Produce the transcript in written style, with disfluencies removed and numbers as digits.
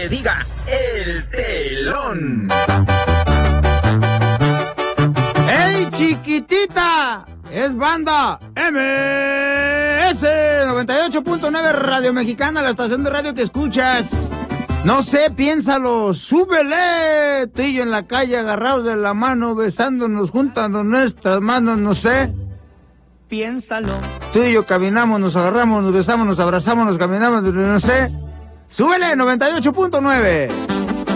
que diga el telón. ¡Hey, chiquitita! Es banda MS 98.9 Radio Mexicana, la estación de radio que escuchas. No sé, piénsalo, súbele. Tú y yo en la calle agarrados de la mano, besándonos, juntando nuestras manos, no sé. Piénsalo. Tú y yo caminamos, nos agarramos, nos besamos, nos abrazamos, nos caminamos, no sé. ¡Súbele, 98.9!